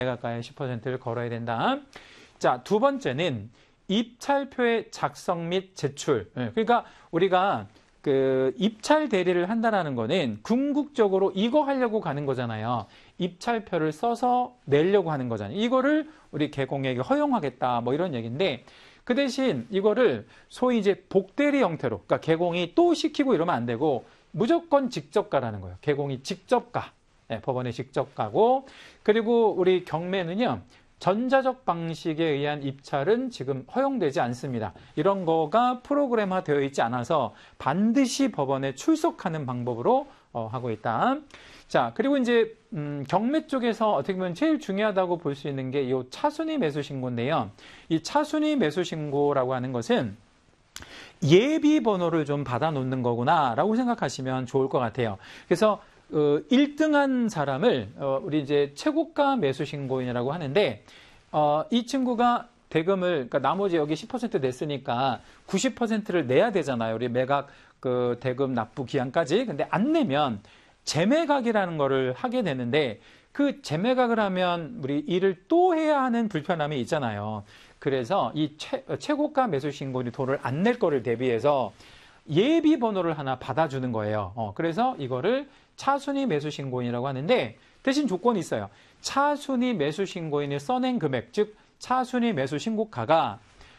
가까이 10%를 걸어야 된다. 자, 두 번째는 입찰표의 작성 및 제출. 그러니까 우리가 그 입찰 대리를 한다라는 거는 궁극적으로 이거 하려고 가는 거잖아요. 입찰표를 써서 내려고 하는 거잖아요. 이거를 우리 개공에게 허용하겠다 뭐 이런 얘기인데, 그 대신 이거를 소위 이제 복대리 형태로, 그러니까 개공이 또 시키고 이러면 안 되고 무조건 직접 가라는 거예요. 개공이 직접 가. 법원에 직접 가고, 그리고 우리 경매는요, 전자적 방식에 의한 입찰은 지금 허용되지 않습니다. 이런 거가 프로그램화 되어 있지 않아서 반드시 법원에 출석하는 방법으로 하고 있다. 자, 그리고 이제 경매 쪽에서 어떻게 보면 제일 중요하다고 볼 수 있는 게 이 차순위 매수 신고인데요. 이 차순위 매수 신고라고 하는 것은 예비 번호를 좀 받아 놓는 거구나라고 생각하시면 좋을 것 같아요. 그래서 1등한 사람을 우리 이제 최고가 매수 신고인이라고 하는데, 이 친구가 대금을, 그러니까 나머지 여기 10% 냈으니까 90%를 내야 되잖아요. 우리 매각 그 대금 납부 기한까지. 근데 안 내면 재매각이라는 거를 하게 되는데, 그 재매각을 하면 우리 일을 또 해야 하는 불편함이 있잖아요. 그래서 이 최고가 매수 신고인이 돈을 안 낼 거를 대비해서 예비 번호를 하나 받아주는 거예요. 그래서 이거를 차순위 매수 신고인이라고 하는데, 대신 조건이 있어요. 차순위 매수 신고인이 써낸 금액, 즉 차순위 매수 신고가가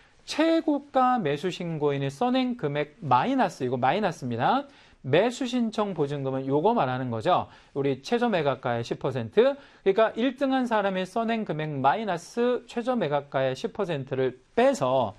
최고가 매수 신고인이 써낸 금액 마이너스, 이거 마이너스입니다. 매수 신청 보증금은 요거 말하는 거죠. 우리 최저 매각가의 10%. 그러니까 1등한 사람이 써낸 금액 마이너스 최저 매각가의 10%를 빼서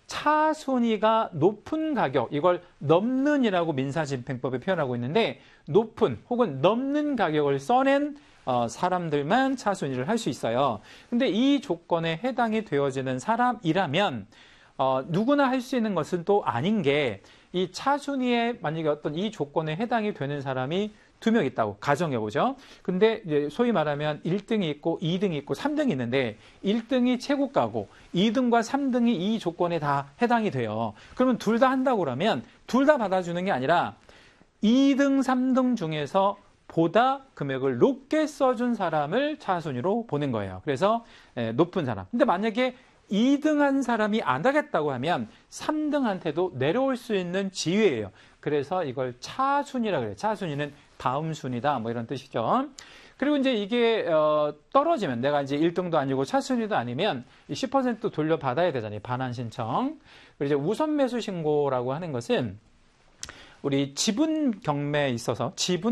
차순위가 높은 가격, 이걸 넘는이라고 민사집행법에 표현하고 있는데, 높은 혹은 넘는 가격을 써낸 사람들만 차순위를 할 수 있어요. 근데 이 조건에 해당이 되어지는 사람이라면 누구나 할 수 있는 것은 또 아닌 게, 이 차순위에 만약에 어떤 이 조건에 해당이 되는 사람이 2명 있다고 가정해보죠. 근데 이제 소위 말하면 1등이 있고 2등이 있고 3등이 있는데, 1등이 최고가고 2등과 3등이 이 조건에 다 해당이 돼요. 그러면 둘 다 한다고 그러면 둘 다 받아주는 게 아니라 2등, 3등 중에서 보다 금액을 높게 써준 사람을 차순위로 보는 거예요. 그래서 높은 사람. 근데 만약에 2등한 사람이 안 하겠다고 하면 3등한테도 내려올 수 있는 지위예요. 그래서 이걸 차순위라고 그래요. 차순위는 다음 순위다, 뭐 이런 뜻이죠. 그리고 이제 이게 떨어지면, 내가 이제 1등도 아니고 차순위도 아니면 10% 돌려받아야 되잖아요. 반환 신청. 그리고 이제 우선 매수 신고라고 하는 것은 우리 지분 경매에 있어서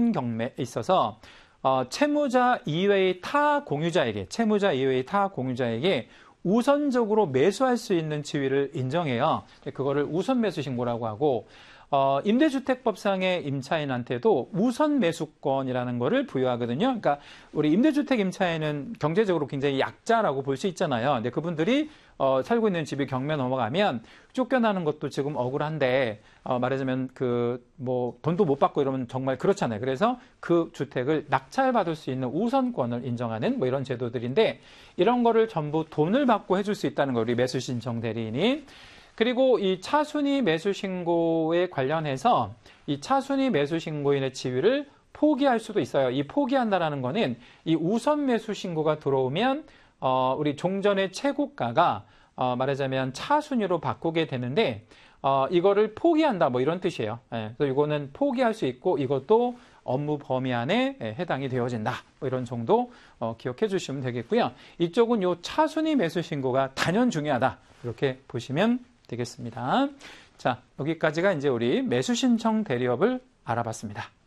채무자 이외의 타 공유자에게 우선적으로 매수할 수 있는 지위를 인정해요. 그거를 우선 매수 신고라고 하고, 임대주택법상의 임차인한테도 우선 매수권이라는 거를 부여하거든요. 그러니까 우리 임대주택 임차인은 경제적으로 굉장히 약자라고 볼 수 있잖아요. 근데 그분들이 살고 있는 집이 경매 넘어가면 쫓겨나는 것도 지금 억울한데, 말하자면 돈도 못 받고 이러면 정말 그렇잖아요. 그래서 그 주택을 낙찰받을 수 있는 우선권을 인정하는 뭐 이런 제도들인데, 이런 거를 전부 돈을 받고 해줄 수 있다는 거, 우리 매수신청 대리인이. 그리고 이 차순위 매수 신고에 관련해서 이 차순위 매수 신고인의 지위를 포기할 수도 있어요. 이 포기한다라는 거는 이 우선 매수 신고가 들어오면 우리 종전의 최고가가 말하자면 차순위로 바꾸게 되는데, 이거를 포기한다, 뭐 이런 뜻이에요. 그래서 이거는 포기할 수 있고, 이것도 업무 범위 안에 해당이 되어진다, 뭐 이런 정도 기억해 주시면 되겠고요. 이쪽은 요 차순위 매수 신고가 단연 중요하다, 이렇게 보시면 되겠습니다. 자, 여기까지가 이제 우리 매수 신청 대리업을 알아봤습니다.